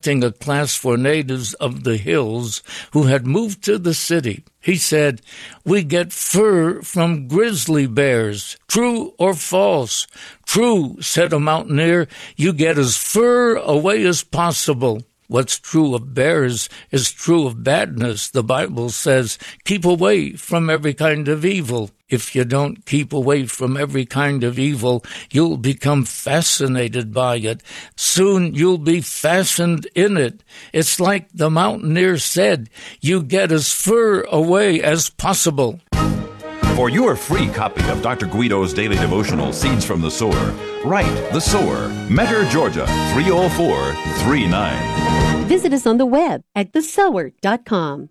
conducting a class for natives of the hills who had moved to the city. He said, "We get fur from grizzly bears. True or false?" "True," said a mountaineer. "You get as far away as possible." What's true of bears is true of badness. The Bible says, keep away from every kind of evil. If you don't keep away from every kind of evil, you'll become fascinated by it. Soon you'll be fastened in it. It's like the mountaineer said, you get as far away as possible. For your free copy of Dr. Guido's daily devotional, Seeds from the Sower, write The Sower, Mentor, Georgia, 30439. Visit us on the web at thesower.com.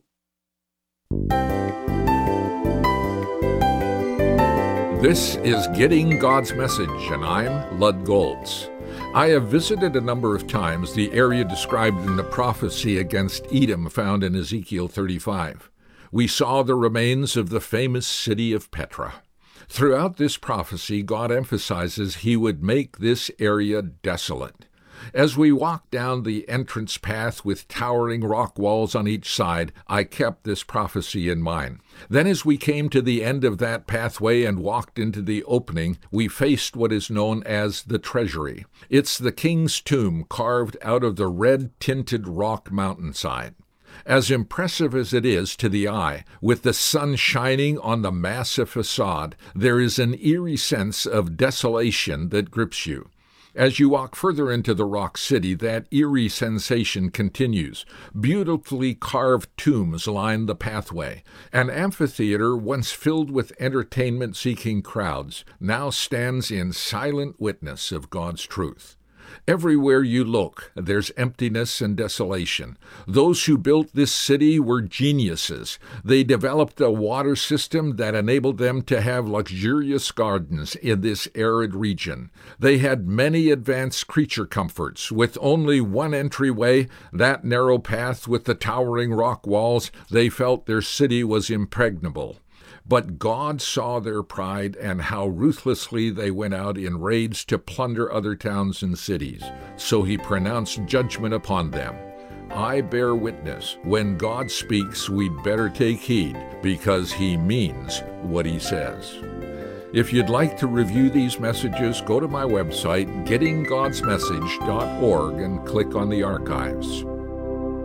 This is Getting God's Message, and I'm Lud Golds. I have visited a number of times the area described in the prophecy against Edom found in Ezekiel 35. We saw the remains of the famous city of Petra. Throughout this prophecy, God emphasizes he would make this area desolate. As we walked down the entrance path with towering rock walls on each side, I kept this prophecy in mind. Then as we came to the end of that pathway and walked into the opening, we faced what is known as the treasury. It's the king's tomb carved out of the red-tinted rock mountainside. As impressive as it is to the eye, with the sun shining on the massive facade, there is an eerie sense of desolation that grips you. As you walk further into the rock city, that eerie sensation continues. Beautifully carved tombs line the pathway. An amphitheater once filled with entertainment-seeking crowds now stands in silent witness of God's truth. Everywhere you look, there's emptiness and desolation. Those who built this city were geniuses. They developed a water system that enabled them to have luxurious gardens in this arid region. They had many advanced creature comforts. With only one entryway, that narrow path with the towering rock walls, they felt their city was impregnable. But God saw their pride and how ruthlessly they went out in raids to plunder other towns and cities. So he pronounced judgment upon them. I bear witness, when God speaks, we'd better take heed, because he means what he says. If you'd like to review these messages, go to my website, gettinggodsmessage.org, and click on the archives.